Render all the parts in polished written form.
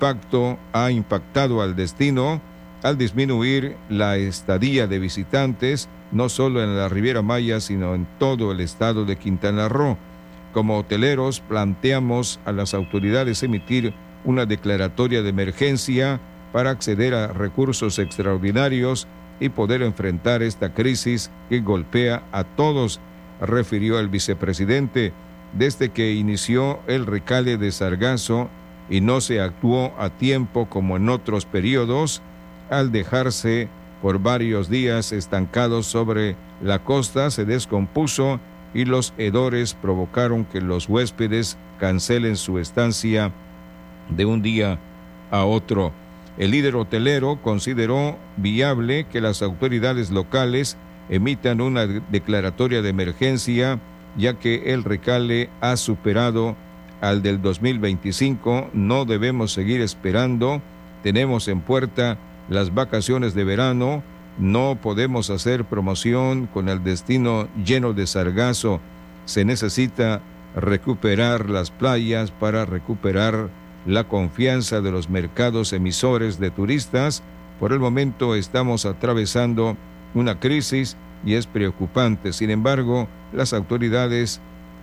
impacto ha impactado al destino al disminuir la estadía de visitantes, no solo en la Riviera Maya, sino en todo el estado de Quintana Roo. Como hoteleros, planteamos a las autoridades emitir una declaratoria de emergencia para acceder a recursos extraordinarios y poder enfrentar esta crisis que golpea a todos, refirió el vicepresidente. Desde que inició el recale de sargazo y no se actuó a tiempo como en otros periodos, al dejarse por varios días estancados sobre la costa, se descompuso y los hedores provocaron que los huéspedes cancelen su estancia de un día a otro. El líder hotelero consideró viable que las autoridades locales emitan una declaratoria de emergencia, ya que el recale ha superado al del 2025. No debemos seguir esperando. Tenemos en puerta las vacaciones de verano. No podemos hacer promoción con el destino lleno de sargazo. Se necesita recuperar las playas para recuperar la confianza de los mercados emisores de turistas. Por el momento estamos atravesando una crisis y es preocupante. Sin embargo, las autoridades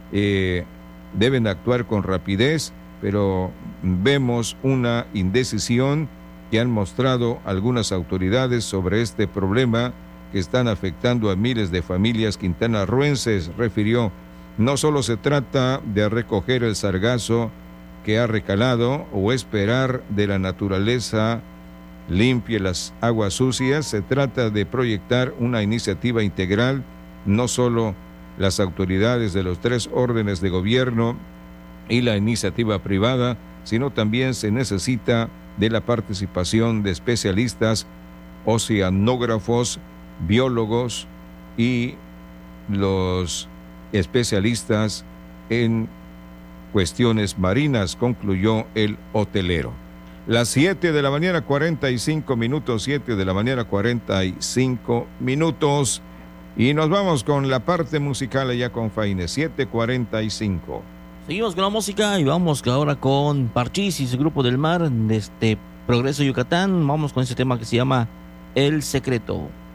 deben actuar con rapidez, pero vemos una indecisión que han mostrado algunas autoridades sobre este problema que están afectando a miles de familias quintanarroenses, refirió. No solo se trata de recoger el sargazo que ha recalado o esperar de la naturaleza limpie las aguas sucias, se trata de proyectar una iniciativa integral. No solo las autoridades de los 3 órdenes de gobierno y la iniciativa privada, sino también se necesita de la participación de especialistas, oceanógrafos, biólogos y los especialistas en cuestiones marinas, concluyó el hotelero. Las 7 de la mañana, 45 minutos, 7 de la mañana, 45 minutos. Y nos vamos con la parte musical allá con Faine, 7:45. Seguimos con la música y vamos ahora con Parchís y su Grupo del Mar, Progreso Yucatán. Vamos con ese tema que se llama El Secreto.